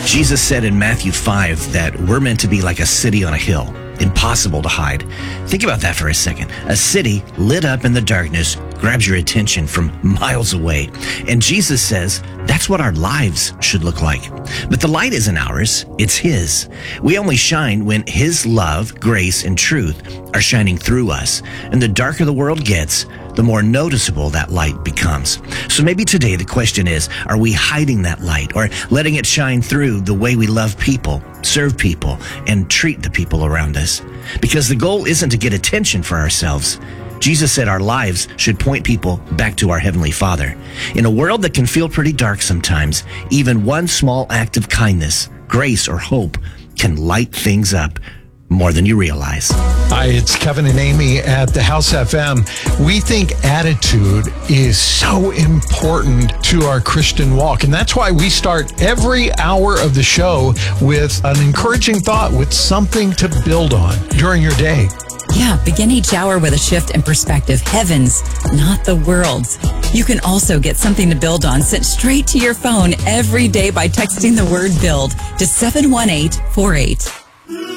Jesus said in Matthew 5 that we're meant to be like a city on a hill, impossible to hide. Think about that for a second. A city lit up in the darkness grabs your attention from miles away. And Jesus says that's what our lives should look like. But the light isn't ours, it's His. We only shine when His love, grace, and truth are shining through us. And the darker the world gets, the more noticeable that light becomes. So maybe today the question is, are we hiding that light or letting it shine through the way we love people, serve people, and treat the people around us? Because the goal isn't to get attention for ourselves. Jesus said our lives should point people back to our Heavenly Father. In a world that can feel pretty dark sometimes, even one small act of kindness, grace, or hope can light things up more than you realize. Hi, it's Kevin and Amy at the House FM. We think attitude is so important to our Christian walk, and that's why we start every hour of the show with an encouraging thought, with something to build on during your day. Yeah, begin each hour with a shift in perspective. Heavens, not the world's. You can also get something to build on sent straight to your phone every day by texting the word BUILD to 71848.